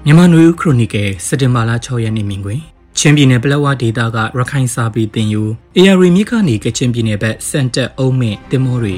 မြန်မာနွေဦးခရိုနီကယ်စက်တင်ဘာလ6ရက်နေ့မြင်ကွင်းချင်းပြည်နယ်ပလက်ဝဒေသကရခိုင်စာပေတင်ယူ AR မြစ်ကနေကချင်ပြည်နယ်ဘက်စန်တက်အုံးမင့်တင်မောတွေ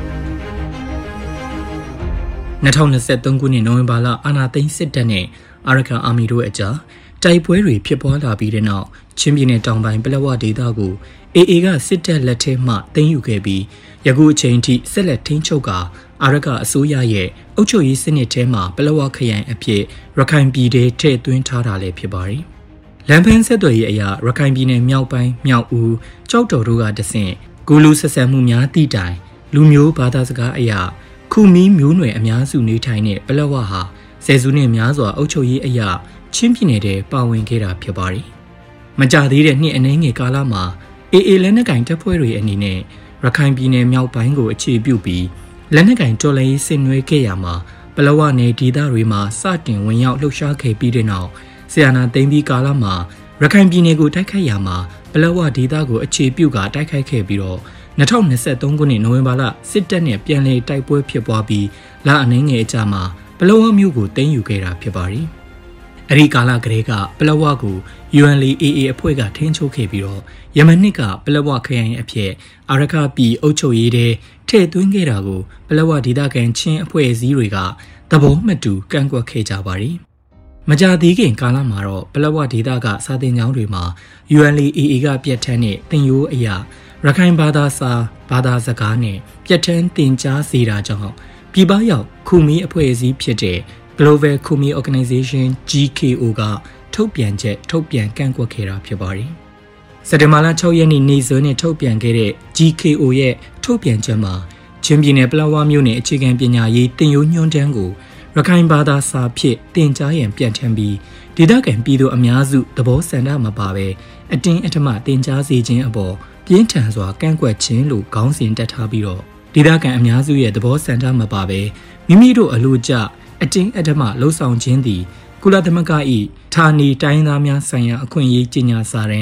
2023ခုနှစ်နိုဝင်ဘာလအာဏာသိမ်းစစ်တပ်နဲ့အာရကန်အာမီတို့အကြားတိုက်ပွဲတွေဖြစ်ပွားလာပြီးတဲ့နောက်ချင်းပြည်နယ်တောင်ပိုင်းပလက်ဝဒေသကို AA ကစစ်တပ်လက်ထဲမှသိမ်းယူခဲ့ပြီးယခုအချိန်ထိဆက်လက်ထိန်းချုပ်ကာအာရကအစိုးရရဲ့အုပ်ချုပ်ရေးစနစ်ထဲမှာပလက်ဝခရိုင်အဖြစ်ရခိုင်ပြည်ထဲထည့်သွင်းထားတာလည်းဖြစ်ပါတယ်။လမ်းပန်းဆက်သွယ်ရေးအရာရခိုင်ပြည်နယ်မြောက်ပိုင်းမြောက်ဦးကြောက်တော်တို့ကတဆင့်ဂူလူဆက်ဆံမှုများတိတိုင်လူမျိုးဘာသာစကားအရာခုမီးမျိုးနွယ်အများစုနေထိုင်တဲ့ပလက်ဝဟာဆယ်စုနှစ်များစွာအုပ်ချုပ်ရေးအရာချင်းပြည်နယ်ထဲပါဝင်ခဲ့တာဖြစ်ပါတယ်။မကြသေးတဲ့နှစ်အနည်းငယ်ကာလမှာ AA လက်နက်ကင်တပ်ဖွဲ့တွေအနေနဲ့ရခိုင်ပြည်နယ်မြောက်ပိုင်းကိုအခြေပြုပြီးလက်နက်ကင်တော်လှန်ရေးဆင်နွှဲခဲ့ရမှာပလက်ဝနယ်ဒေသတွေမှာစတင်ဝင်ရောက်လှုပ်ရှားခဲ့ပြီးတဲ့နောက်ဆီယနာသိမ်းပြီးကာလမှာရခိုင်ပြည်နယ်ကိုတိုက်ခိုက်ရမှာပလက်ဝဒေသကိုအခြေပြုကတိုက်ခိုက်ခဲ့ပြီးတော့2023ခုနှစ်နိုဝင်ဘာလစစ်တပ်နဲ့ပြန်လည်တိုက်ပွဲဖြစ်ပွားပြီးလအနည်းငယ်အကြာမှာပလက်ဝမြို့ကိုသိမ်းယူခဲ့တာဖြစ်ပါတယ်။အဲဒီကာလကလေးကပလက်ဝကို UNLA-AA အဖွဲ့ကထိန်းချုပ်ခဲ့ပြီးတော့ယမန်နှစ်ကပလက်ဝခရိုင်အဖြစ်အာရခပြည်အုပ်ချုပ်ရေးထဲထည့်သွင်းခဲ့တာကိုပလက်ဝဒေသခံချင်းအဖွဲ့အစည်းတွေကသဘောမတူကန့်ကွက်ခဲ့ကြပါတယ်။မကြာသေးခင်ကာလမှာတော့ပလက်ဝဒေသကစာသင်ကျောင်းတွေမှာ UNLA-AA ကပြတ်ထန်းတဲ့သင်ရိုးအရာရခိုင်ဘာသာစာဘာသာစကားနဲ့ပြတ်ထန်းသင်ကြားစေတာကြောင့်ပြည်ပရောက်ခူမီအဖွဲ့အစည်းဖြစ်တဲ့ Global Khmer Organization GKO ကထုတ်ပြန်ကန့်ကွက်ခဲ့တာဖြစ်ပါတယ်။စက်တင်ဘာလ6ရက်နေ့နေ့စွဲနဲ့ထုတ်ပြန်ခဲ့တဲ့ GKO ရဲ့ထုတ်ပြန်ချက်မှာချင်းပြည်နယ်ပလက်ဝမြို့နယ်အခြေခံပညာရေးတင်ရိုးညွှန်းတမ်းကိုရခိုင်ဘာသာစာဖြင့်တင်ကြားရန်ပြဋ္ဌာန်းပြီးဒေသခံပြည်သူအများစုသဘောဆန္ဒမပါဘဲအတင်းအဓမ္မတင်ကြားစေခြင်းအပေါ်ပြင်းထန်စွာကန့်ကွက်ခြင်းလို့ခေါင်းစဉ်တက်ထားပြီးတော့ဒေသခံအများစုရဲ့သဘောဆန္ဒမပါဘဲမိမိတို့အလို့ကျအတင်းအဓမ္မလှုံ့ဆော်ခြင်းသည်ကုလသမဂ္ဂ၏ဌာနေတိုင်းသားများဆိုင်ရာအခွင့်အရေးကြေညာစာတမ်း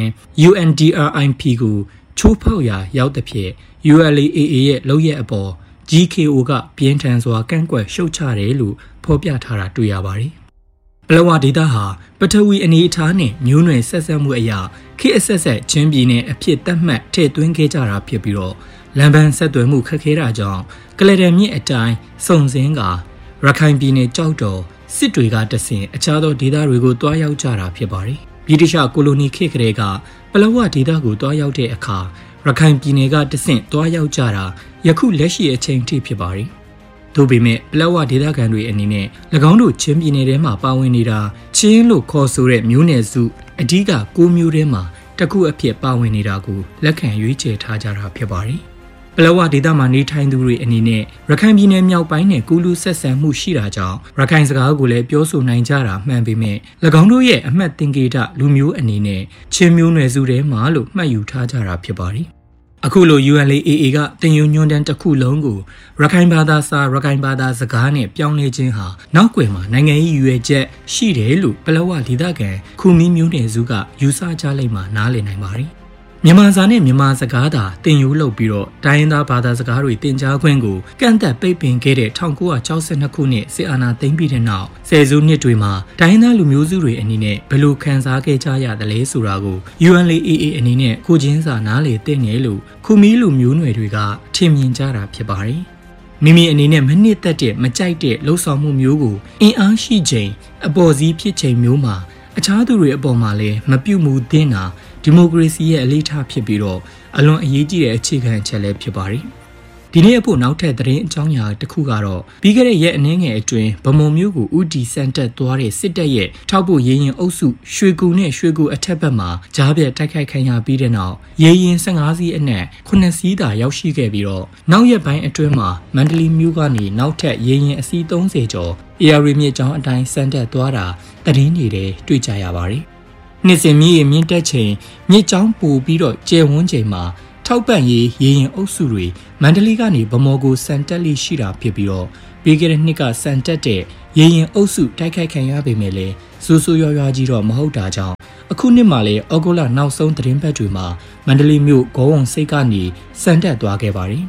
UNDRIP ကိုချိုးဖောက်ရာရောက်သဖြင့် UNLA-AA ရဲ့လုပ်ရက်အပေါ် GKO ကပြင်းထန်စွာကန့်ကွက်ရှုတ်ချတယ်လို့ဖော်ပြထားတာတွေ့ရပါတယ်။ပလက်ဝဒေသဟာပထဝီအနေအထားနဲ့မျိုးနွယ်ဆက်ဆက်မှုအရာခေတ်အဆက်ဆက်ချင်းပြည်နယ်အဖြစ်သတ်မှတ်ထည့်သွင်းခဲ့ကြတာဖြစ်ပြီးတော့လမ်းပန်းဆက်သွယ်မှုခက်ခဲတာကြောင့်ကလဒန်မြစ်အတိုင်းစုံစင်းကရခိုင်ပြည်နယ်ကြောက်တော်စစ်တွေကတဆင်အခြားသောဒေသတွေကိုတွားရောက်ကြတာဖြစ်ပါတယ်။ဗြိတိရှကိုလိုနီခေတ်ကလေးကပလက်ဝဒေသကိုတွားရောက်တဲ့အခါရခိုင်ပြည်နယ်ကတဆင့်တွားရောက်ကြတာယခုလက်ရှိအချိန်ထိဖြစ်ပါတယ်။သို့ပေမဲ့ပလက်ဝဒေသခံတွေအနေနဲ့၎င်းတို့ချင်းပြည်နယ်ထဲမှာပါဝင်နေတာချင်းလို့ခေါ်ဆိုတဲ့မျိုးနယ်စုအဓိက9မျိုးထဲမှာတစ်ခုအဖြစ်ပါဝင်နေတာကိုလက်ခံရွေးချယ်ထားကြတာဖြစ်ပါတယ်။ပလက်ဝဒေသမှာနေထိုင်သူတွေအနေနဲ့ရခိုင်ပြည်နယ်မြောက်ပိုင်းနဲ့ကူးလူးဆက်ဆံမှုရှိတာကြောင့်ရခိုင်စကားကိုလည်းပြောဆိုနိုင်ကြတာမှန်ပေမဲ့၎င်းတို့ရဲ့အမှတ်သင်္ကေတလူမျိုးအနေနဲ့ချင်းမျိုးနွယ်စုထဲမှာလို့မှတ်ယူထားကြတာဖြစ်ပါတယ်။အခုလို UNLA-AA ကတင်ယူညွှန်းတမ်းတစ်ခုလုံးကိုရခိုင်ဘာသာစာရခိုင်ဘာသာစကားနဲ့ပြောင်းလဲခြင်းဟာနောက်ွယ်မှာနိုင်ငံရေးရွယ်ချက်ရှိတယ်လို့ပလက်ဝဒေသခံခူမီးမျိုးနွယ်စုကယူဆကြလိမ့်မှာနားလည်နိုင်ပါတယ်။မြန်မာစာနဲ့မြန်မာစကားသာတင်ယူလုပ်ပြီးတော့တိုင်းရင်းသားဘာသာစကားတွေတင်ကြားခွင့်ကိုကန့်သက်ပိတ်ပင်ခဲ့တဲ့1962ခုနှစ်စစ်အာဏာသိမ်းပြီးတဲ့နောက်ဆယ်စုနှစ်တွေမှာတိုင်းရင်းသားလူမျိုးစုတွေအနေနဲ့ဘယ်လိုခံစားခဲ့ကြရတယ်လဲဆိုတာကို UNLA-AA အနေနဲ့ကိုချင်းစာနားလေသိနေလို့ခူမီးလူမျိုးနွယ်တွေကထင်မြင်ကြတာဖြစ်ပါတယ်။မိမိအနေနဲ့မနစ်သက်တဲ့မကြိုက်တဲ့လှုပ်ဆောင်မှုမျိုးကိုအင်အားရှိချိန်အပေါ်စီးဖြစ်ချိန်မျိုးမှာအခြားသူတွေအပေါ်မှာလည်းမပြုမှုသင့်တာဒီမိုကရေစီရဲ့အလေးထားဖြစ်ပြီးတော့အလွန်အရေးကြီးတဲ့အခြေခံအချက်လည်းဖြစ်ပါတယ်။ဒီနေ့အဖို့နောက်ထပ်သတင်းအကြောင်းအရာတစ်ခုကတော့ပြီးခဲ့တဲ့ရက်အနည်းငယ်အတွင်းဗမုံမျိုးကိုဦးတီစန်တက်သွားတဲ့စစ်တပ်ရဲ့ထောက်ပို့ရေးရင်အုပ်စုရွှေကူနဲ့ရွှေကူအထက်ဘက်မှာကြားပြတ်တိုက်ခိုက်ခံရပြီးတဲ့နောက်ရေးရင်15စီးအနက်9စီးသာရောက်ရှိခဲ့ပြီးတော့နောက်ရက်ပိုင်းအတွင်းမှာမန္တလေးမြို့ကနေနောက်ထပ်ရေးရင်အစီး30ကျော် AR မြစ်ကြောင်းအတိုင်းစန်တက်သွားတာသတင်းတွေတွေ့ကြရပါတယ်။နှစ်စဉ်မြင့်တက်ချိန်မြစ်ကြောင်းပို့ပြီးတော့ကျဲဝန်းချိန်မှာထောက်ပံ့ရေးရေရင်အုပ်စုတွေမန္တလေးကနေဗမော်ကိုစံတက်လိရှိတာဖြစ်ပြီးတော့ပြီးခဲ့တဲ့နှစ်ကစံတက်တဲ့ရေရင်အုပ်စုတိုက်ခိုက်ခံရပေမဲ့လည်းစိုးစိုးရွားရွားကြီးတော့မဟုတ်တာကြောင့်အခုနှစ်မှာလည်းဩဂုတ်လနောက်ဆုံးသတင်းပတ်တွေမှာမန္တလေးမြို့ဂေါဝုံစိတ်ကနေစံတက်သွားခဲ့ပါတယ်။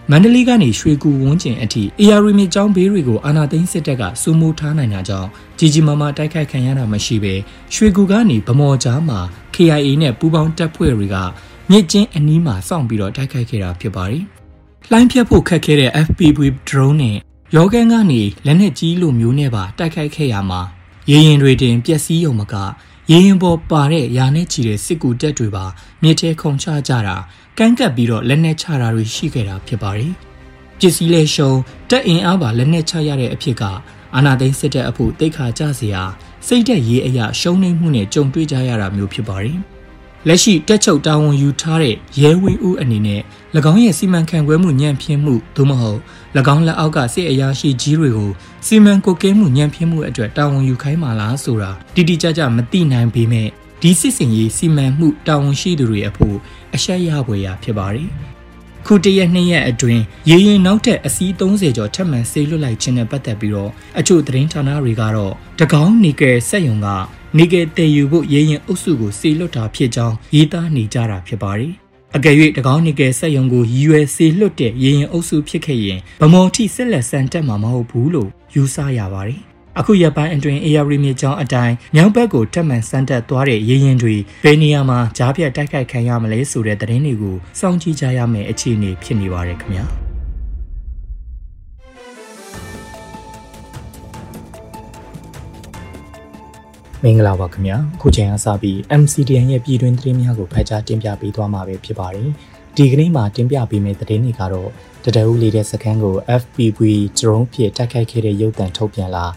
မန္တလေးကနေရွှေကူဝန်းကျင်အထိ AR မြစ်ကြောင်းဘေးတွေကိုအာဏာသိမ်းစစ်တပ်ကစိုးမိုးထားနိုင်တာကြောင့်ကြီးကြီးမားမားတိုက်ခိုက်ခံရတာမရှိပဲရွှေကူကနေဗမော်ကြားမှာ KIA နဲ့ပူးပေါင်းတပ်ဖွဲ့တွေကမြစ်ကျင်းအနီးမှာစောင့်ပြီးတော့တိုက်ခိုက်ခဲ့တာဖြစ်ပါတယ်။လိုင်းဖြတ်ဖို့ခက်ခဲတဲ့ FPV drone နဲ့ရောကန်ကနေလက်နက်ကြီးလိုမျိုးနဲ့ပါတိုက်ခိုက်ခဲ့ရမှာရေရင်တွေတင်ပျက်စီးရုံမကရေရင်ပေါ်ပါတဲ့ရာနဲ့ချီတဲ့စစ်ကူတပ်တွေပါမြစ်ထဲခုန်ချကြတာကန့်ကပ်ပြီးတော့လက်နက်ချတာတွေရှိခဲ့တာဖြစ်ပါတယ်။ပစ္စည်းလဲရှုံတက်အင်အားပါလက်နက်ချရတဲ့အဖြစ်ကအာဏာသိမ်းစစ်တပ်အဖို့တိတ်ခါကြစရာစိတ်သက်ရေးအရာရှုံးနိမ့်မှုနဲ့ကြုံတွေ့ကြရတာမျိုးဖြစ်ပါတယ်။လက်ရှိတက်ချုပ်တာဝန်ယူထားတဲ့ရဲဝင်းဦးအနေနဲ့၎င်းရဲ့စီမံခန့်ခွဲမှုညံ့ဖျင်းမှုသို့မဟုတ်၎င်းလက်အောက်ကစစ်အရာရှိကြီးတွေကိုစီမံကွပ်ကဲမှုညံ့ဖျင်းမှုအတွက်တာဝန်ယူခိုင်းမှလားဆိုတာတိတိကျကျမသိနိုင်ပေမဲ့ဒီစစ်စင်ရေးစီမံမှုတာဝန်ရှိသူတွေအဖို့အရှက်ရဖွယ်ရာဖြစ်ပါတယ်။ခုတရက်နှစ်ရက်အတွင်းရေရင်နောက်ထပ်အစီး30ကျော်ထပ်မံဆေးလွတ်လိုက်ခြင်းနဲ့ပတ်သက်ပြီးတော့အချို့သတင်းဌာနတွေကတော့တကောင်းနီကယ်စက်ရုံကနေကယ်တည်ယူဖို့ရေရင်အုပ်စုကိုဆေးလွတ်တာဖြစ်ကြောင်းရေးသားနေကြတာဖြစ်ပါတယ်။အကယ်၍တကောင်းနီကယ်စက်ရုံကိုရည်ရွယ်ဆေးလွတ်တဲ့ရေရင်အုပ်စုဖြစ်ခဲ့ရင်ဗမော်ထိဆက်လက်ဆန်တက်မှာမဟုတ်ဘူးလို့ယူဆရပါတယ်။အခုရက်ပိုင်းအတွင်း AR မြစ်ကြောင်းအတိုင်းမြောက်ဘက်ကိုထပ်မံဆန်တက်သွားတဲ့ရေရင်တွေဘယ်နေရာမှာကြားပြတ်တိုက်ခိုက်ခံရမလဲဆိုတဲ့သတင်းတွေကိုစောင့်ကြည့်ကြရမယ့်အခြေအနေဖြစ်နေပါတယ်ခင်ဗျာမင်္ဂလာပါခင်ဗျာအခုချိန်ကစပြီး MCDN ရဲ့ပြည်တွင်းသတင်းများကိုဖတ်ကြားတင်ပြပေးသွားမှာပဲဖြစ်ပါတယ်ဒီကနေ့မှာတင်ပြပေးမယ့်သတင်းတွေကတော့တတအူးလေးတဲ့စခန်းကို FPV drone ဖြင့်တိုက်ခိုက်ခဲ့တဲ့ရုပ်သံထုတ်ပြန်လာ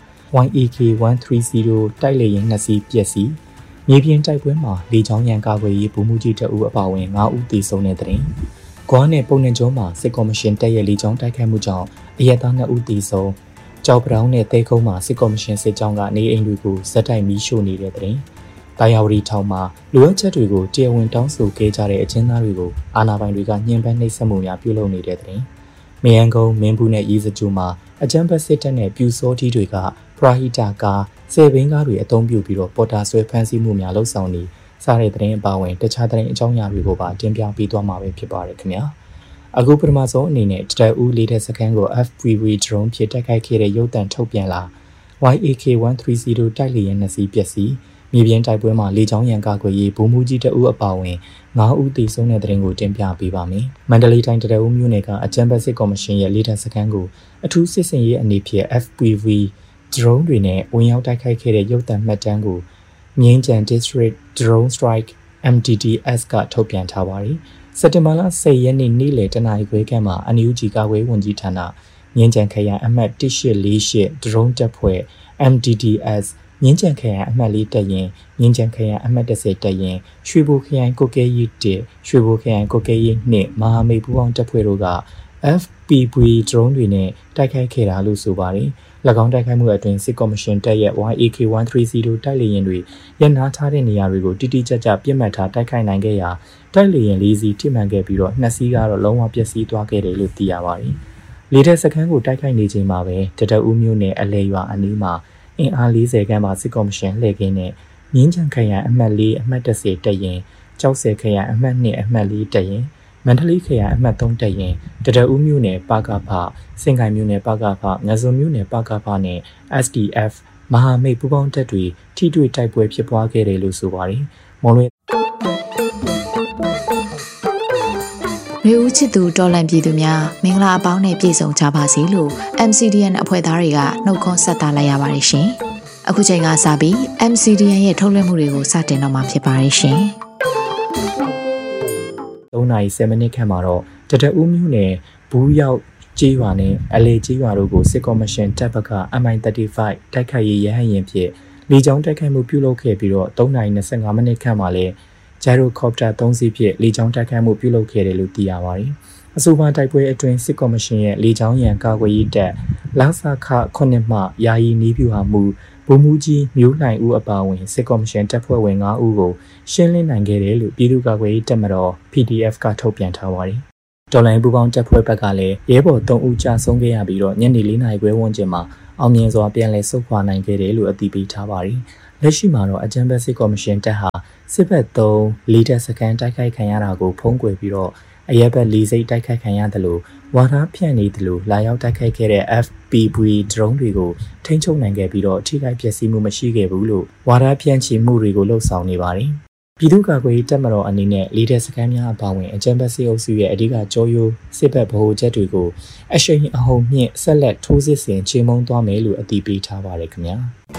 YAK130 တိုက်လေယာဉ်2စီးပျက်စီးမြေပြင်တိုက်ပွဲမှာလေကြောင်းရန်ကာကွယ်ရေးဗိုလ်မှူးကြီးတအူးအပါအဝင်9ဦးသေဆုံးတဲ့တဲ့တင်။ဂွားနဲ့ပုံနှံကျုံးမှာစစ်ကော်မရှင်တပ်ရဲ့လေကြောင်းတိုက်ခိုက်မှုကြောင့်အရက်သား2ဦးသေဆုံးကြောက်ပတောင်းနဲ့တဲခုံးမှာစစ်ကော်မရှင်စစ်ကြောင်းကနေအိမ်တွေကိုဇက်တိုက်မီးရှို့နေတဲ့တဲ့တင်။တာယာဝတီထောင်မှာလူအပ်ချက်တွေကိုတရားဝင်တောင်းဆိုခဲ့ကြတဲ့အကျဉ်းသားတွေကိုအာဏာပိုင်တွေကညှဉ်းပန်းနှိပ်စက်မှုများပြုလုပ်နေတဲ့တဲ့တင်။မယန်းကုန်းမင်းဘူးနဲ့ရေးစကြိုမှာအကြမ်းဖက်စစ်တပ်နဲ့ပြူစောကြီးတွေကပရာဟီတာကာဆယ်ဘင်းကားတွေအသုံးပြုပြီးတော့ပေါ်တာဆွဲဖမ်းဆီးမှုများလှုပ်ဆောင်နေစားတဲ့သတင်းအပါအဝင်တခြားသတင်းအကြောင်းအရာတွေကိုပါတင်ပြပေးသွားမှာပဲဖြစ်ပါတယ်ခင်ဗျာအခုပထမဆုံးအနေနဲ့တတအူးလေးတဲ့စခန်းကို FPV drone ဖြင့်တိုက်ခိုက်ခဲ့တဲ့ရုပ်သံထုတ်ပြန်လာ YAK130 တိုက်လေယာဉ်2စီးပျက်စီးမြေပြင်တိုက်ပွဲမှာလေကြောင်းရန်ကာကွယ်ရေးဗိုလ်မှူးကြီးတအူးအပါအဝင်9ဦးသေဆုံးတဲ့သတင်းကိုတင်ပြပေးပါမယ်မန္တလေးတိုင်းတတအူးမြို့နယ်ကအကြမ်းဖက်စစ်ကော်မရှင်ရဲ့လေးတဲ့စခန်းကိုအထူးစစ်စင်ရေးအနေဖြင့် FPV drone တွေနဲ့ဝင်ရောက်တိုက်ခိုက်ခဲ့တဲ့ရုပ်သံမှတ်တမ်းကိုမြင်းကြံ District Drone Strike MDDS ကထုတ်ပြန်ထားပါတယ်။စက်တင်ဘာလ10ရက်နေ့နေ့လယ်တနာရီခွဲခန့်မှာ NUG ကာကွယ်ဝန်ကြီးဌာနမြင်းကြံခရိုင်အမှတ်1848 Drone တပ်ဖွဲ့ MDDS မြင်းကြံခရိုင်အမှတ်4တပ်ရင်မြင်းကြံခရိုင်အမှတ်10တပ်ရင်ရွှေဘိုခရိုင်ကိုကဲရီ1ရွှေဘိုခရိုင်ကိုကဲရီ2မဟာမိတ်ပူးပေါင်းတပ်ဖွဲ့တို့က FPV drone တွေနဲ့တိုက်ခိုက်ခဲ့တာလို့ဆိုပါတယ်။၎င်းတိုက်ခိုက်မှုအတွင်းစစ်ကော်မရှင်တပ်ရဲ့ YAK130 တိုက်လေယာဉ်တွေရပ်နားထားတဲ့နေရာတွေကိုတိတိကျကျပြစ်မှတ်ထားတိုက်ခိုက်နိုင်ခဲ့ရာတိုက်လေယာဉ်၄စီးထိမှန်ခဲ့ပြီးတော့2စီးကတော့လုံးဝပျက်စီးသွားခဲ့တယ်လို့သိရပါတယ်။လေတပ်စခန်းကိုတိုက်ခိုက်နေချိန်မှာပဲတတအူးမြို့နယ်အလဲရွာအနီးမှာအင်အား40ခန်းပါစစ်ကော်မရှင်လှည့်ကင်းနဲ့မြင်းချံခရိုင်အမှတ်4အမှတ်10တပ်ရင်ကြောက်စဲခရိုင်အမှတ်2အမှတ်4တပ်ရင်မန္တလေးခရိုင်အမှတ်3တပ်ရင်တတအူးမြို့နယ်ပကဖစင်ကိုင်မြို့နယ်ပကဖငါးစုံမြို့နယ်ပကဖနဲ့ SDF မဟာမိတ်ပူးပေါင်းတပ်တွေထိတွေ့တိုက်ပွဲဖြစ်ပွားခဲ့တယ်လို့ဆိုပါတယ်။မော်လွေလူဦးချစ်သူတော်လန်ပြည်သူများမင်္ဂလာအပေါင်းနဲ့ပြည့်စုံကြပါစေလို့ MCDN အဖွဲ့သားတွေကနှုတ်ခွန်းဆက်သလိုက်ရပါတယ်ရှင်။အခုချိန်ကစပြီး MCDN ရဲ့ထုတ်လွှင့်မှုတွေကိုစတင်တော့မှာဖြစ်ပါတယ်ရှင်။ 3:10 မိနစ်ခန့်မှာတော့တတအူးမြို့နယ်ဘူးရောက်ကျေးရွာနဲ့အလေကျေးရွာတို့ကိုစစ်ကော်မရှင်တပ်ဘက်က MI35 တိုက်ခိုက်ရေးရဟတ်ယာဉ်ဖြင့်လေကြောင်းတိုက်ခိုက်မှုပြုလုပ်ခဲ့ပြီးတော့3:25 မိနစ်ခန့်မှာလည်းဂျာရိုကော်ပတာ3စီးဖြင့်လေကြောင်းတိုက်ခိုက်မှုပြုလုပ်ခဲ့တယ်လို့သိရပါတယ်။အဆိုပါတိုက်ပွဲအတွင်းစစ်ကော်မရှင်ရဲ့လေကြောင်းရန်ကာကွယ်ရေးတပ်လဆခ9မှယာယီနီးပြူဟာမှုဗိုလ်မှူးကြီးမျိုးလှိုင်ဦးအပါအဝင်စစ်ကော်မရှင်တပ်ဖွဲ့ဝင်9ဦးကိုရှင်းလင်းနိုင်ခဲ့တယ်လို့ပြည်သူ့ကာကွယ်ရေးတပ်မတော် PDF ကထုတ်ပြန်ထားပါတယ်။တော်လိုင်းပူပေါင်းတပ်ဖွဲ့ဘက်ကလည်းရဲဘော်3ဦးကြာဆုံးခဲ့ရပြီးတော့ညနေ4နာရီခွဲဝန်းကျင်မှာအောင်မြင်စွာပြန်လည်ဆုတ်ခွာနိုင်ခဲ့တယ်လို့အသိပေးထားပါတယ်။လက်ရှိမှာတော့အကြံပေးစစ်ကော်မရှင်တပ်ဟာစစ်ဘက်3လီဒါစကန်တိုက်ခိုက်ခံရတာကိုဖုံးကွယ်ပြီးတော့အရက်ဘက်လေးစိတ်တိုက်ခိုက်ခံရတယ်လို့ဝါဒဖြန့်နေတယ်လို့လာရောက်တိုက်ခိုက်ခဲ့တဲ့ FPV drone တွေကိုထိန်းချုပ်နိုင်ခဲ့ပြီးတော့ထိခိုက်ပျက်စီးမှုမရှိခဲ့ဘူးလို့ဝါဒဖြန့်ချီမှုတွေကိုလှုပ်ဆောင်နေပါတယ်ပြည်သူ့ကာကွယ်ရေးတပ်မတော်အနေနဲ့လေတပ်စခန်းများအပါအဝင်အကြမ်းဖက်စစ်အုပ်စုရဲ့အဓိကကြောရိုးစစ်ဘက်ဗဟိုချက်တွေကိုအရှိန်အဟုန်မြင့်ဆက်လက်ထိုးစစ်ဆင်ချေမှုန်းသွားမယ်လို့အတည်ပြုထားပါတယ်ခင်ဗျာ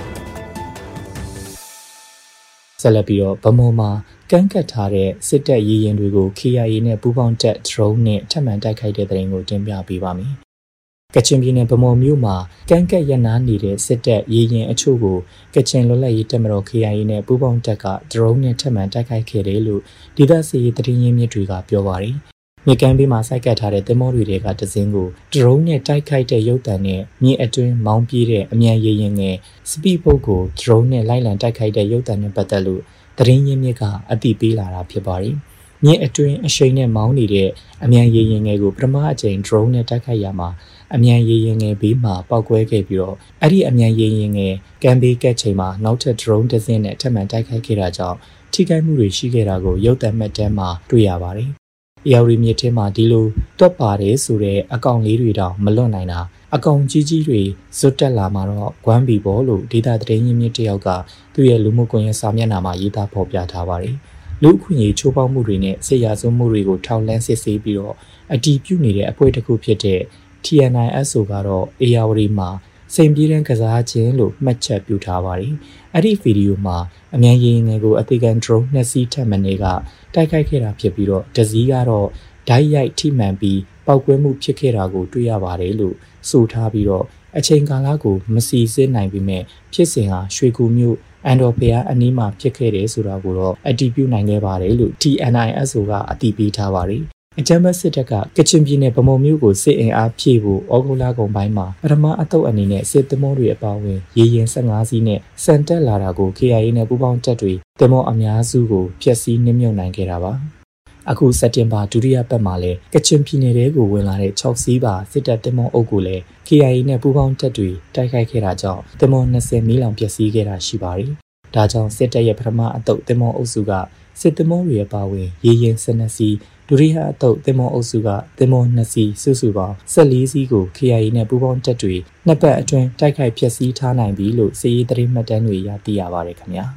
ဆက်လက်ပြီးတော့ဗမော်မှာကန့်ကတ်ထားတဲ့စစ်တပ်ရေရင်တွေကို KIA နဲ့ပူးပေါင်းတပ် drone နဲ့ထပ်မံတိုက်ခိုက်တဲ့တဲ့ရင်ကိုတင်ပြပေးပါမယ်ကချင်ပြည်နယ်ဗမော်မြို့မှာကန့်ကတ်ရနာနေတဲ့စစ်တပ်ရေရင်အချို့ကိုကချင်လွတ်လပ်ရေးတပ်မတော် KIA နဲ့ပူးပေါင်းတပ်က drone နဲ့ထပ်မံတိုက်ခိုက်ခဲ့တယ်လို့ဒေသစီရေးသတင်းရင်းမြစ်တွေကပြောပါတယ်။မြေကမ်းဘေးမှာစိုက်ကပ်ထားတဲ့သင်္ဘောတွေကတစင်းကို drone နဲ့တိုက်ခိုက်တဲ့ရုပ်သံနဲ့မြေအတွင်းမောင်းပြေးတဲ့အမြန်ရေရင်ငယ် speed boat ကို drone နဲ့လိုက်လံတိုက်ခိုက်တဲ့ရုပ်သံနဲ့ပတ်သက်လို့သတင်းရင်းမြစ်ကအသိပေးလာတာဖြစ်ပါတယ်။မြေအတွင်းအရှိန်နဲ့မောင်းနေတဲ့အမြန်ရေရင်ငယ်ကိုပထမအကြိမ် drone နဲ့တိုက်ခိုက်ရမှာအမြန်ရေရင်ငယ်ဘေးမှာပောက်ကွဲခဲ့ပြီးတော့အဲ့ဒီအမြန်ရေရင်ငယ်ကမ်းဘေးကက်ချိန်မှာနောက်ထပ် drone တစ်စင်းနဲ့ထပ်မံတိုက်ခိုက်ခဲ့တာကြောင့်ထိခိုက်မှုတွေရှိခဲ့တာကိုရုပ်သံမှတ်တမ်းမှာတွေ့ရပါတယ်။ AR မြစ်ထဲမှာဒီလိုတွက်ပါတယ်ဆိုတဲ့အကောင့်လေးတွေတောင်မလွတ်နိုင်တာအကောင်ကြီးကြီးတွေဇွတ်တက်လာမှာတော့ဂွမ်းဘီပေါ်လို့ဒေတာသတင်းရင်းမြစ်တယောက်ကသူ့ရဲ့လူမှုကွန်ရက်စာမျက်နှာမှာရေးသားဖော်ပြထားပါတယ်။လူ့အခွင့်အရေးချိုးဖောက်မှုတွေနဲ့စစ်ရာဇဝတ်မှုတွေကိုထောက်လှမ်းစစ်ဆေးပြီးတော့အတည်ပြုနေတဲ့အဖွဲ့တစ်ခုဖြစ်တဲ့ TNISO ကတော့ AR မှာစိန်ပြေးတဲ့ကစားခြင်းလို့မှတ်ချက်ပြုထားပါတယ်။အဲ့ဒီဗီဒီယိုမှာအမြန်ရေငယ်ကိုအသေးခံ drone 2စီးထပ်မံနေကတိုက်ခိုက်ခဲ့တာဖြစ်ပြီးတော့တစ်စီးကတော့ဓာတ်ရိုက်ထိမှန်ပြီးပောက်ကွဲမှုဖြစ်ခဲ့တာကိုတွေ့ရပါတယ်လို့ဆိုထားပြီးတော့အချိန်ကာလကိုမစီစစ်နိုင်ပေမဲ့ဖြစ်စဉ်ဟာရွှေကူမြို့အန်ဒိုဖီယာအနီးမှာဖြစ်ခဲ့တယ်ဆိုတာကိုတော့အတည်ပြုနိုင်ခဲ့ပါတယ်လို့ TNISO ကအတည်ပြုထားပါတယ်အကြမ်းဖက်စစ်တပ်ကကချင်ပြည်နယ်ဗမော်မြို့ကိုစစ်အင်အားဖြည့်ဖို့ဩဂုတ်လကုန်ပိုင်းမှာပထမအသုတ်အနေနဲ့စစ်သင်္ဘောတွေအပါအဝင်ရေရင်15စီးနဲ့စံတက်လာတာကို KIA နဲ့ပူးပေါင်းတပ်တွေသင်္ဘောအများစုကိုဖျက်ဆီးနှိမ့်မြုပ်နိုင်ခဲ့တာပါအခုစက်တင်ဘာဒုတိယပတ်မှာလည်းကချင်ပြည်နယ်ထဲကိုဝင်လာတဲ့6စီးပါစစ်တပ်သင်္ဘောအုပ်ကိုလည်း KIA နဲ့ပူးပေါင်းတပ်တွေတိုက်ခိုက်ခဲ့တာကြောင့်သင်္ဘော20မီးလောင်ပျက်စီးခဲ့တာရှိပါတယ်ဒါကြောင့်စစ်တပ်ရဲ့ပထမအသုတ်သင်္ဘောအုပ်စုကစစ်သင်္ဘောတွေအပါအဝင်ရေရင်12စီးဒုတိယအသုတ်သင်္ဘောအုပ်စုကသင်္ဘော2စီးစုစုပေါင်း14စီးကို KIA နဲ့ပူးပေါင်းတပ်တွေနှစ်ပတ်အတွင်းတိုက်ခိုက်ဖျက်ဆီးထားနိုင်ပြီလို့စစ်ရေးသတင်းမှတ်တမ်းတွေရသိရပါတယ်ခင်ဗျာ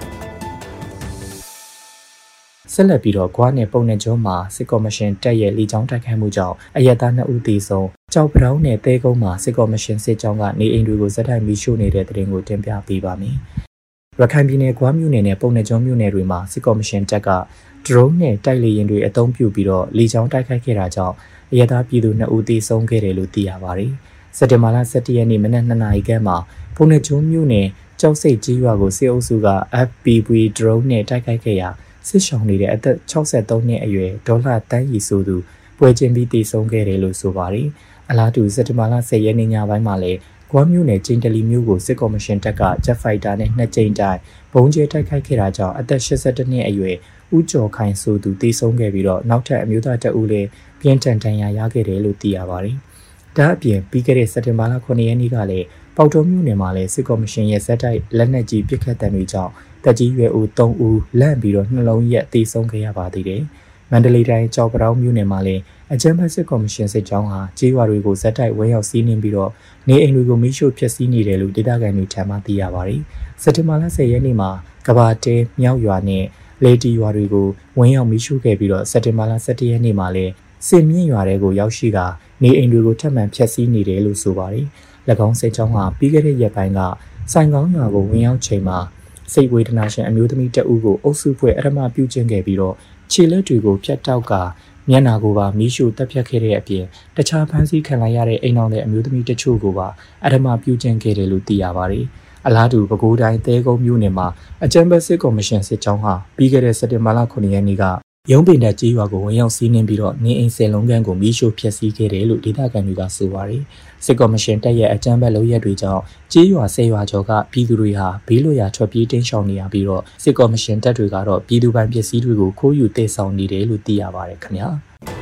ဆက်လက်ပြီးတော့ဂွားနယ်ပုံနယ်ကျွန်းမှာစစ်ကော်မရှင်တပ်ရဲ့လေကြောင်းတိုက်ခိုက်မှုကြောင့်အရက်သား2ဦးသေဆုံးကြောက်ပတောင်းနယ်တဲကုန်းမှာစစ်ကော်မရှင်စစ်ကြောင်းကနေအိမ်တွေကိုဇက်တိုက်မီးရှို့နေတဲ့တဲ့တင်ကိုတင်ပြပေးပါမယ်ရခိုင်ပြည်နယ်ဂွားမြို့နယ်နဲ့ပုံနယ်ကျွန်းမြို့နယ်တွေမှာစစ်ကော်မရှင်တပ်က drone နဲ့တိုက်လေယာဉ်တွေအသုံးပြုပြီးတော့လေကြောင်းတိုက်ခိုက်ခဲ့တာကြောင့်အရက်သားပြည်သူ2ဦးသေဆုံးခဲ့တယ်လို့သိရပါတယ်စက်တင်ဘာလ17ရက်နေ့မနက်2နာရီခန့်မှာပုံနယ်ကျွန်းမြို့နယ်ကြောက်စိတ်ကြီးရွာကိုစစ်အုပ်စုက FPV drone နဲ့တိုက်ခိုက်ခဲ့ရာစစ်ဆောင်နေတဲ့အသက်63နှစ်အရွယ်ဒေါ်လာတန်းရီဆိုသူပွဲချင်းပြီးတည်ဆုံးခဲ့တယ်လို့ဆိုပါတယ်။အလားတူစက်တင်ဘာလ10ရက်နေ့ညပိုင်းမှာလည်းဂွမ်းမြို့နယ်ကျင်းတလီမြို့ကိုစစ်ကော်မရှင်တပ်ကဂျက်ဖိုက်တာနဲ့2ကြိမ်တိုင်ဘုံကျဲတိုက်ခိုက်ခဲ့တာကြောင့်အသက်82နှစ်အရွယ်ဦးကျော်ခိုင်ဆိုသူတည်ဆုံးခဲ့ပြီးတော့နောက်ထပ်အမျိုးသား2ဦးလည်းပြင်းထန်ဒဏ်ရာရခဲ့တယ်လို့သိရပါတယ်။ဒါအပြင်ပြီးခဲ့တဲ့စက်တင်ဘာလ9ရက်နေ့ကလည်းပေါတော်မြို့နယ်မှာလည်းစစ်ကော်မရှင်ရဲ့ဇက်တိုက်လက်နက်ကြီးပစ်ခတ်တဲ့တွေကြောင့်တက်ကြီးရွယ်ဦး3ဦးလန့်ပြီးတော့နှလုံးရက်တည်ဆုံးခဲ့ရပါသေးတယ်။မန္တလေးတိုင်းကြောက်ပတောင်းမြို့နယ်မှာလည်းအကြမ်းဖက်စစ်ကော်မရှင်စစ်ကြောင်းဟာကြေးရွာတွေကိုဇက်တိုက်ဝဲရောက်စီးနှင်းပြီးတော့နေအိမ်တွေကိုမိရှို့ဖျက်ဆီးနေတယ်လို့ဒေသခံတွေထံမှသိရပါတယ်။စက်တင်ဘာလ10ရက်နေ့မှာကဘာတဲမြောက်ရွာနဲ့လေတီရွာတွေကိုဝင်းရောက်မိရှို့ခဲ့ပြီးတော့စက်တင်ဘာလ17ရက်နေ့မှာလည်းစစ်မြင့်ရွာတွေကိုရောက်ရှိကနေအိမ်တွေကိုထပ်မံဖျက်ဆီးနေတယ်လို့ဆိုပါတယ်။၎င်းစစ်ကြောင်းဟာပြီးခဲ့တဲ့ရက်ပိုင်းကဆိုင်ကောင်းရွာကိုဝင်ရောက်ချိန်မှာစိတ်ဝေဒနာရှင်အမျိုးသမီးတအုပ်ကိုအုပ်စုဖွဲ့အထမပြုကျင့်ခဲ့ပြီးတော့ခြေလက်တွေကိုဖြတ်တောက်ကမျက်နာကိုပါမီးရှို့တပ်ဖြတ်ခဲ့တဲ့အပြင်တခြားဖမ်းဆီးခံလိုက်ရတဲ့အိမ်တော်တဲ့အမျိုးသမီးတချို့ကိုပါအထမပြုကျင့်ခဲ့တယ်လို့သိရပါတယ်။အလားတူပဲခူးတိုင်းသဲကုန်းမြို့နယ်မှာအကြမ်းဖက်စစ်ကော်မရှင်စစ်ကြောင်းဟာပြီးခဲ့တဲ့စက်တင်ဘာလ9ရက်နေ့ကရုံးပင်တပ်ကြေးရွာကိုဝင်ရောက်စီးနှင်းပြီးတော့နေအိမ်10လုံးခန့်ကိုမီးရှို့ဖျက်ဆီးခဲ့တယ်လို့ဒေသခံတွေကဆိုပါတယ်။စစ်ကော်မရှင်တပ်ရဲ့အကြမ်းဖက်လုပ်ရက်တွေကြောင့်ကြေးရွာ10ရွာကျော်ကပြည်သူတွေဟာဘေးလွတ်ရာထွက်ပြေးတိမ်းရှောင်နေရပြီးတော့စစ်ကော်မရှင်တပ်တွေကတော့ပြည်သူပိုင်ပစ္စည်းတွေကိုခိုးယူတည်ဆောင်နေတယ်လို့သိရပါတယ်ခင်ဗျာ။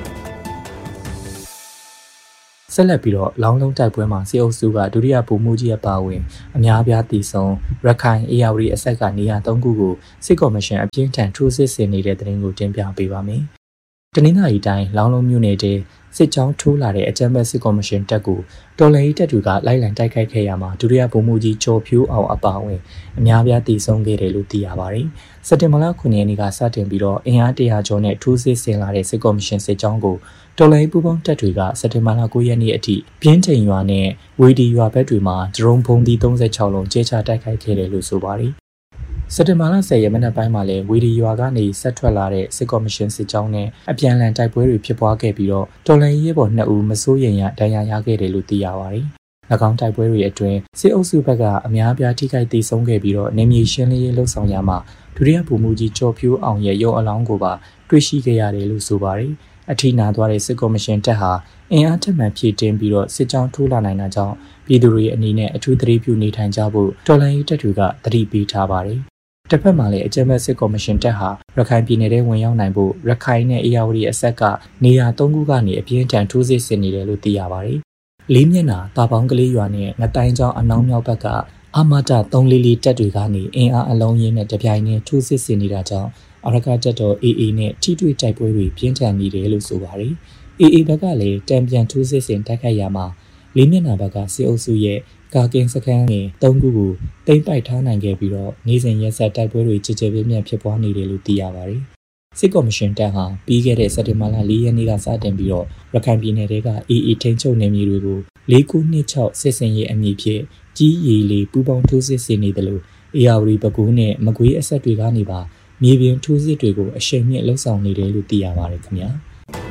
ဆက်လက်ပြီးတော့လောင်းလုံးတိုက်ပွဲမှာစစ်အုပ်စုကဒုတိယဗိုလ်မှူးကြီးအပါအဝင်အများအပြားတည်ဆုံရခိုင် AR အဆက်ကနေရာ3ခုကိုစစ်ကော်မရှင်အပြင်းထန်ထိုးစစ်ဆင်နေတဲ့တဲ့တင်ကိုတင်ပြပေးပါမယ်တနင်္လာရီတိုင်းလောင်းလုံးမြို့နယ်တဲစစ်ကြောင်းထိုးလာတဲ့အကြမ်းဖက်စစ်ကော်မရှင်တပ်ကိုတော်လှန်ရေးတပ်တွေကလိုက်လံတိုက်ခိုက်ခဲ့ရမှာဒုတိယဗိုလ်မှူးကြီးကျော်ဖြိုးအောင်အပါအဝင်အများပြားတည်ဆုံခဲ့တယ်လို့သိရပါတယ်။စက်တင်ဘာလ9ရက်နေ့ကစတင်ပြီးတော့အင်အား100ကျော်နဲ့ထိုးစစ်ဆင်လာတဲ့စစ်ကော်မရှင်စစ်ကြောင်းကိုတော်လှန်ရေးပူးပေါင်းတပ်တွေကစက်တင်ဘာလ9ရက်နေ့အထိပြင်းထန်ရွာနဲ့ဝေဒီရွာဘက်တွေမှာဒရုန်းဘုံဒီ36လုံးကျဲချတိုက်ခိုက်ခဲ့တယ်လို့ဆိုပါတယ်။စက်တင်ဘာလ10ရက်မနက်ပိုင်းမှာလည်းဝေဒီရွာကနေဆက်ထွက်လာတဲ့စစ်ကော်မရှင်စစ်ကြောင်းနဲ့အပြန်အလှန်တိုက်ပွဲတွေဖြစ်ပွားခဲ့ပြီးတော့တော်လှန်ရေးဘော်2ဦးမစိုးရိမ်ရဒဏ်ရာရခဲ့တယ်လို့သိရပါတယ်။၎င်းတိုက်ပွဲတွေအတွင်းစစ်အုပ်စုဘက်ကအများပြားထိခိုက်ဒေဆုံးခဲ့ပြီးတော့နေမြေရှင်းလင်းရေးလှုပ်ဆောင်ရမှာဒုတိယဗိုလ်မှူးကြီးကျော်ဖြိုးအောင်ရဲ့ရုံအလောင်းကိုပါတွေ့ရှိခဲ့ရတယ်လို့ဆိုပါတယ်။အထိနာသွားတဲ့စစ်ကော်မရှင်တပ်ဟာအင်အားထက်မှန်ဖြည့်တင်းပြီးတော့စစ်ကြောင်းထိုးလာနိုင်တာကြောင့်ပြည်သူတွေအနေနဲ့အထူးသတိပြုနေထိုင်ကြဖို့တော်လှန်ရေးတပ်တွေကသတိပေးထားပါတယ်။တစ်ဖက်မှာလည်းအကြမ်းဖက်စစ်ကော်မရှင်တပ်ဟာရခိုင်ပြည်နယ်ထဲဝင်ရောက်နိုင်ဖို့ရခိုင်နဲ့အေရဝတီအဆက်ကနေရာ3ခုကနေအပြင်းထန်ထိုးစစ်ဆင်နေတယ်လို့သိရပါတယ်။လေးမျက်နှာတာပေါင်းကလေးရွာနဲ့ငတိုင်းကျောင်းအနောက်မြောက်ဘက်ကအာမတ344တပ်တွေကနေအင်အားအလုံးရင်းနဲ့တပြိုင်တည်းထိုးစစ်ဆင်နေတာကြောင့်အရကတပ်တော် AA နဲ့ထိတွေ့တိုက်ပွဲတွေပြင်းထန်နေတယ်လို့ဆိုပါတယ်။ AA ဘက်ကလည်းတံပြန်ထိုးစစ်ဆင်တိုက်ခိုက်ရမှာလေးမျက်နှာဘက်ကစစ်အုပ်စုရဲ့ကာကင်းစခန်းငယ်3ခုကိုတိမ့်ပိုက်ထားနိုင်ခဲ့ပြီးတော့နေစဉ်ရက်ဆက်တိုက်ပွဲတွေကြည်ကြဲပြင်းပြင်းဖြစ်ပွားနေတယ်လို့သိရပါတယ်။စစ်ကော်မရှင်တပ်ဟာပြီးခဲ့တဲ့စက်တင်ဘာလ4ရက်နေ့ကစတင်ပြီးတော့ရခိုင်ပြည်နယ်က AA ထိန်းချုပ်နယ်မြေတွေကို4926စစ်စင်ရေးအမည်ဖြင့်ကြီးရီလေးပူးပေါင်းထိုးစစ်ဆင်နေတယ်လို့အေရဝတီပဲခူးနဲ့မကွေးအဆက်တွေကနေပါမြေပြင်ထိုးစစ်တွေကိုအရှိန်မြင့်လှုပ်ဆောင်နေတယ်လို့သိရပါတယ်ခင်ဗျာ။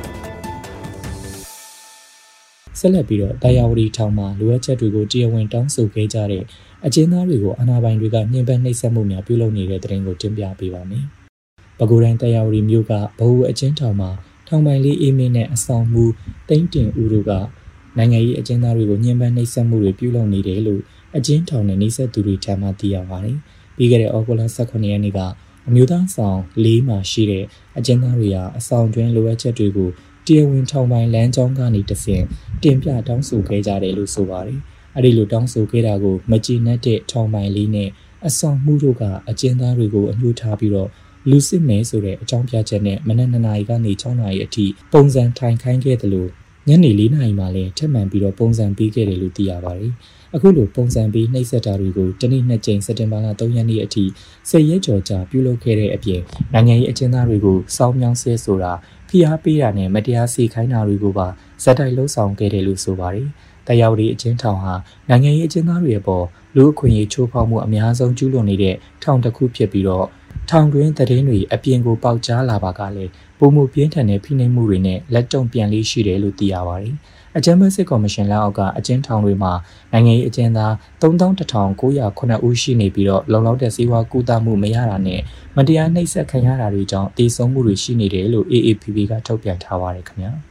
ဆက်လက်ပြီးတော့တာယာဝတီထောင်မှာလိုအပ်ချက်တွေကိုတရားဝင်တောင်းဆိုခဲ့ကြတဲ့အကျဉ်းသားတွေကိုအာဏာပိုင်တွေကညှဉ်းပန်းနှိပ်စက်မှုများပြုလုပ်နေတဲ့တဲ့တင်ကိုတင်ပြပေးပါမယ်။ပဲခူးတိုင်းတာယာဝတီမြို့ကဗဟိုအကျဉ်းထောင်မှာထောင်ပိုင်လေးအေးမင်းနဲ့အဆောင်မှုတိမ့်တင်ဦးတို့ကနိုင်ငံရေးအကျဉ်းသားတွေကိုညှဉ်းပန်းနှိပ်စက်မှုတွေပြုလုပ်နေတယ်လို့အကျဉ်းထောင်နဲ့နှိပ်စက်သူတွေထံမှသိရပါတယ်။ပြီးခဲ့တဲ့ဩဂုတ်လ18ရက်နေ့ကအမျိုးသားဆောင်၄မှာရှိတဲ့အကျဉ်းသားတွေဟာအဆောင်တွင်းလိုအပ်ချက်တွေကိုတရားဝင်ထောင်ပိုင်လမ်းကြောင်းကနေတဆင့်တင်ပြတောင်းဆိုခဲ့ကြတယ်လို့ဆိုပါတယ်။အဲဒီလိုတောင်းဆိုခဲ့တာကိုမကြည်နပ်တဲ့ထောင်ပိုင်လေးနဲ့အဆောင်မှုတို့ကအကျဉ်းသားတွေကိုအညှို့ထားပြီးတော့လူစစ်မဲဆိုတဲ့အကြောင်းပြချက်နဲ့မနက်2နာရီကနေ6နာရီအထိပုံစံထိုင်ခိုင်းခဲ့တယ်လို့ညနေ4နာရီမှလည်းထပ်မံပြီးတော့ပုံစံပေးခဲ့တယ်လို့သိရပါတယ်။အခုလိုပုံစံပေးနှိပ်စက်တာတွေကိုတနေ့2ကြိမ်စက်တင်ဘာလ3ရက်နေ့အထိ10ရက်ကျော်ကြာပြုလုပ်ခဲ့တဲ့အပြင်နိုင်ငံရေးအကျဉ်းသားတွေကိုစောင်းမြောင်းဆဲဆိုတာဖိအားပေးတာနဲ့မတရားစီခိုင်းတာတွေကိုပါဇက်တိုက်လှုပ်ဆောင်ခဲ့တယ်လို့ဆိုပါတယ်။တာယာဝတီအကျဉ်းထောင်ဟာနိုင်ငံရေးအကျဉ်းသားတွေအပေါ်လူအခွင့်အရေးချိုးဖောက်မှုအများဆုံးကျူးလွန်နေတဲ့ထောင်တစ်ခုဖြစ်ပြီးတော့ထောင်တွင်းသတင်းတွေအပြင်ကိုပေါက်ကြားလာပါကလည်းပုံမှုပြင်းထန်တဲ့ဖိနှိပ်မှုတွေနဲ့လက်တုံ့ပြန်လေးရှိတယ်လို့သိရပါတယ်။အကြမ်းဖက်စစ်ကော်မရှင်လက်အောက်ကအကျဉ်းထောင်တွေမှာနိုင်ငံရေးအကျဉ်းသား31,909 ဦးရှိနေပြီးတော့လုံလောက်တဲ့စေဝါကူတာမှုမရတာနဲ့မတရားနှိပ်စက်ခံရတာတွေကြောင့်တည်ဆုံမှုတွေရှိနေတယ်လို့ AAPP ကထုတ်ပြန်ထားပါတယ်ခင်ဗျာ။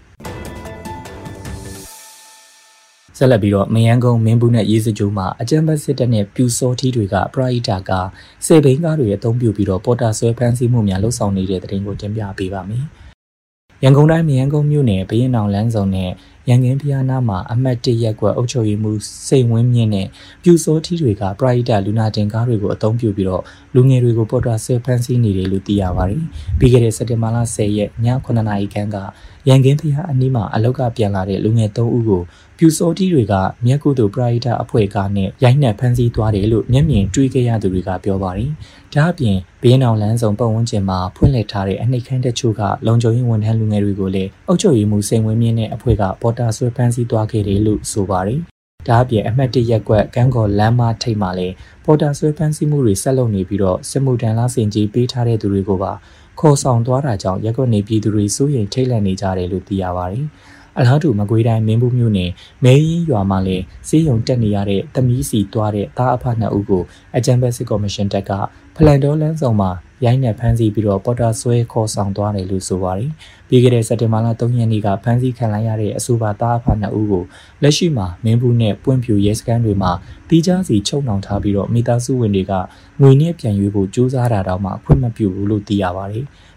ဆက်လက်ပြီးတော့မယန်းကုန်းမင်းဘူးနဲ့ရေးစကြိုးမှာအကြမ်းဖက်စစ်တပ်နဲ့ပြူစောထီးတွေကပရိုက်တာကစေဘိန်းကားတွေအသုံးပြုပြီးတော့ပေါ်တာဆွဲဖမ်းဆီးမှုများလှုပ်ဆောင်နေတဲ့တဲ့တင်ကိုတင်ပြပေးပါမယ်။ရန်ကုန်တိုင်းမယန်းကုန်းမြို့နယ်ဘရင်အောင်လမ်းဆောင်နဲ့ရန်ကင်းဖျားနာမှာအမှတ်1ရပ်ကွက်အုပ်ချုပ်ရေးမှူးစိတ်ဝင်းမြင့်နဲ့ပြူစောထီးတွေကပရိုက်တာလူနာတင်ကားတွေကိုအသုံးပြုပြီးတော့လူငယ်တွေကိုပေါ်တာဆွဲဖမ်းဆီးနေတယ်လို့သိရပါတယ်။ပြီးခဲ့တဲ့စက်တင်ဘာလ10ရက်ည9နာရီခန့်ကရန်ကင်းဖျားအနီးမှာအလောက်ကပြန်လာတဲ့လူငယ်3ဦးကိုပြူစောထီးတွေကမြက်ကုသိုလ်ပရိုက်တာအဖွဲ့ကနဲ့ရိုက်နှက်ဖမ်းဆီးသွားတယ်လို့မျက်မြင်တွေ့ခဲ့ရသူတွေကပြောပါတယ်။ဒါအပြင်ဘင်းအောင်လန်းဆောင်ပတ်ဝန်းကျင်မှာဖွင့်လှစ်ထားတဲ့အနှိပ်ခမ်းတချို့ကလုံခြုံရေးဝန်ထမ်းလူငယ်တွေကိုလည်းအုပ်ချုပ်ရေးမှူးစိန်ဝင်းမြင့်နဲ့အဖွဲ့ကပေါ်တာဆွဲဖမ်းဆီးသွားခဲ့တယ်လို့ဆိုပါတယ်။ဒါအပြင်အမှတ်1ရပ်ကွက်ကန်းကော်လမ်းမထိပ်မှာလည်းပေါ်တာဆွဲဖမ်းဆီးမှုတွေဆက်လုပ်နေပြီးတော့စစ်မှုထမ်းလားစင်ကြီးပေးထားတဲ့သူတွေကိုပါခေါ်ဆောင်သွားတာကြောင့်ရပ်ကွက်နေပြည်သူတွေစိုးရိမ်ထိတ်လန့်နေကြတယ်လို့သိရပါတယ်။အလားတူမကွေးတိုင်းမင်းဘူးမြို့နယ်မဲရင်ရွာမှာလည်းစေးရုံတက်နေရတဲ့သမီးစီသွားတဲ့သားအဖ2ဦးကိုအကြမ်းဖက်စစ်ကော်မရှင်တပ်ကဖလန်တော်လန်းဆောင်မှာရိုင်းနှက်ဖမ်းဆီးပြီးတော့ပေါ်တာဆွဲခေါ်ဆောင်သွားတယ်လို့ဆိုပါတယ်။ပြီးခဲ့တဲ့စက်တင်ဘာလ3ရက်နေ့ကဖမ်းဆီးခံလိုက်ရတဲ့အဆိုပါသားအဖ2ဦးကိုလက်ရှိမှာမင်းဘူးနဲ့ပွင့်ဖြူရဲစခန်းတွေမှာတီးခြားစီချုပ်နှောင်ထားပြီးတော့မိသားစုဝင်တွေကငွေနဲ့ပြန်ရွေးဖို့ကြိုးစားတာတောင်မှခွင့်မပြုဘူးလို့သိရပါတယ်။